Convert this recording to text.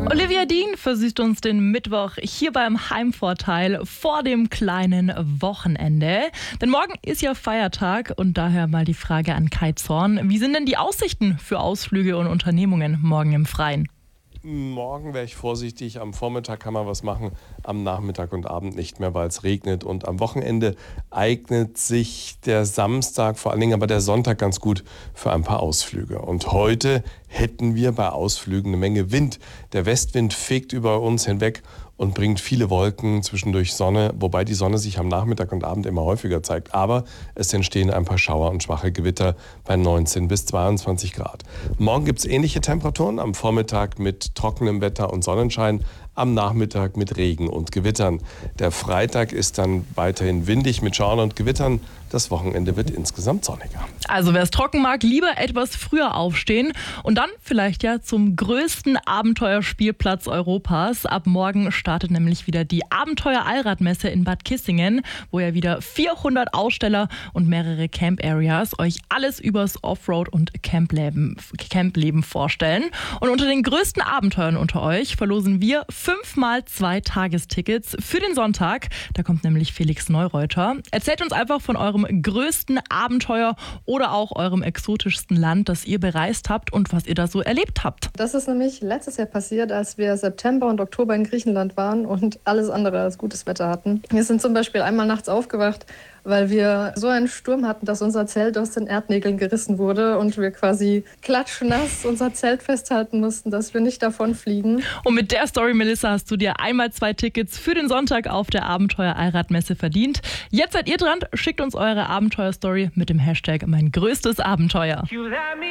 Olivia Dean versüßt uns den Mittwoch hier beim Heimvorteil vor dem kleinen Wochenende. Denn morgen ist ja Feiertag und daher mal die Frage an Kai Zorn. Wie sind denn die Aussichten für Ausflüge und Unternehmungen morgen im Freien? Morgen wäre ich vorsichtig. Am Vormittag kann man was machen, am Nachmittag und Abend nicht mehr, weil es regnet. Und am Wochenende eignet sich der Samstag, vor allen Dingen aber der Sonntag ganz gut für ein paar Ausflüge. Und heute hätten wir bei Ausflügen eine Menge Wind. Der Westwind fegt über uns hinweg und bringt viele Wolken, zwischendurch Sonne, wobei die Sonne sich am Nachmittag und Abend immer häufiger zeigt. Aber es entstehen ein paar Schauer und schwache Gewitter bei 19 bis 22 Grad. Morgen gibt es ähnliche Temperaturen, am Vormittag mit trockenem Wetter und Sonnenschein, am Nachmittag mit Regen und Gewittern. Der Freitag ist dann weiterhin windig mit Schauern und Gewittern. Das Wochenende wird insgesamt sonniger. Also wer es trocken mag, lieber etwas früher aufstehen und dann vielleicht ja zum größten Abenteuerspielplatz Europas. Ab morgen startet nämlich wieder die Abenteuer-Allradmesse in Bad Kissingen, wo ja wieder 400 Aussteller und mehrere Camp-Areas euch alles übers Offroad- und Campleben vorstellen. Und unter den größten Abenteuern unter euch verlosen wir 5x 2 Tagestickets für den Sonntag. Da kommt nämlich Felix Neureuter. Erzählt uns einfach von eurem größten Abenteuer oder auch eurem exotischsten Land, das ihr bereist habt und was ihr da so erlebt habt. Das ist nämlich letztes Jahr passiert, als wir September und Oktober in Griechenland waren und alles andere als gutes Wetter hatten. Wir sind zum Beispiel einmal nachts aufgewacht, weil wir so einen Sturm hatten, dass unser Zelt aus den Erdnägeln gerissen wurde und wir quasi klatschnass unser Zelt festhalten mussten, dass wir nicht davon fliegen. Und mit der Story, Melissa, hast du dir einmal 2 Tickets für den Sonntag auf der Abenteuer-Allradmesse verdient. Jetzt seid ihr dran, schickt uns eure Abenteuerstory mit dem Hashtag mein größtes Abenteuer.